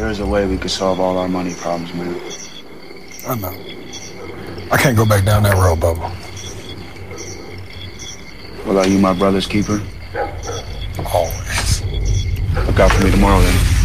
is a way we could solve all our money problems, man. I know. I can't go back down that road, Bubba. Well, are you my brother's keeper? Always. Look out for me tomorrow, then.